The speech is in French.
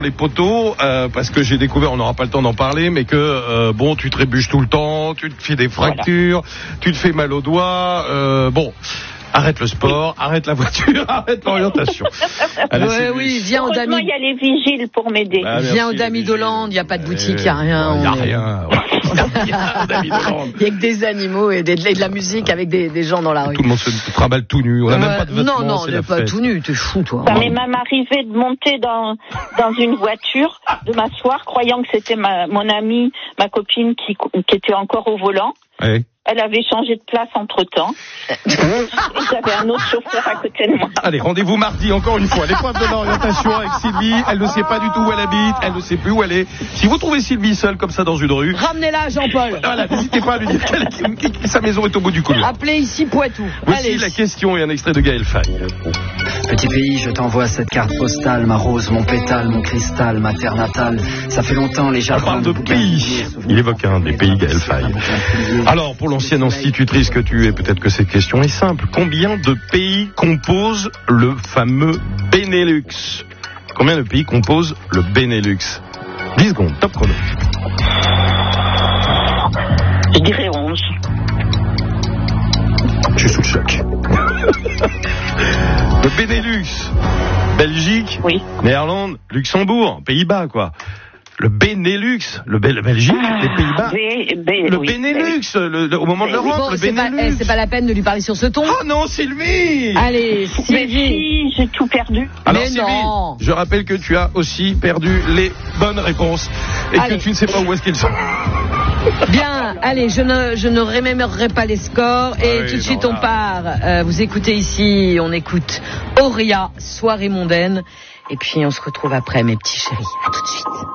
les poteaux, parce que j'ai découvert, on n'aura pas le temps d'en parler, mais que bon, tu trébuches tout le temps, tu te fais des fractures, tu te fais mal aux doigts, bon. Arrête le sport, arrête la voiture, arrête l'orientation. Oui, viens au Dami. Il y a les vigiles pour m'aider. Viens au Dami d'Hollande, il n'y a pas de boutique, il n'y a rien. Il n'y a rien. Il n'y a que des animaux et de la musique avec des gens dans la rue. Tout le monde se trimballe tout nu. On n'a même pas de vêtements. Non, on n'est pas tout nu, t'es fou, toi. Ça m'est même arrivé de monter dans une voiture, de m'asseoir, croyant que c'était mon amie, ma copine qui était encore au volant. Oui. Elle avait changé de place entre-temps. J'avais un autre chauffeur à côté de moi. Allez, rendez-vous mardi, encore une fois. L'épreuve de l'orientation avec Sylvie. Elle ne sait pas du tout où elle habite. Elle ne sait plus où elle est. Si vous trouvez Sylvie seule comme ça dans une rue... Ramenez-la, Jean-Paul. Voilà, n'hésitez pas à lui dire que sa maison est au bout du couloir. Appelez ici Poitou. Voici Allez. la question et un extrait de Gaël Faye. Petit pays, je t'envoie cette carte postale, ma rose, mon pétale, mon cristal, ma terre natale. Ça fait longtemps les On jardins parle de pays. Il évoque un des pays, Gaël Faye. Alors, pour l'ancienne institutrice que tu es, peut-être que cette question est simple. Combien de pays composent le fameux Benelux? Combien de pays composent le Benelux? 10 secondes, top chrono. Je dirais 11. Je suis sous le choc. Le Benelux, Belgique, Oui. Néerlande, Luxembourg, Pays-Bas, quoi. Le Benelux, le Belgique, les Pays-Bas. Le oui. Benelux, au moment de l'Europe, Bon, le c'est Benelux. pas la peine de lui parler sur ce ton. Oh non, Sylvie! Allez, Mais Sylvie. si, j'ai tout perdu. Alors Mais Sylvie, non. je rappelle que tu as aussi perdu les bonnes réponses et Allez. que tu ne sais pas où est-ce qu'ils sont. Bien, allez, je ne rémémorerai pas les scores et Ah oui, tout de suite non, on part. Vous écoutez ici, on écoute Auria, Soirée mondaine et puis on se retrouve après mes petits chéris. À tout de suite.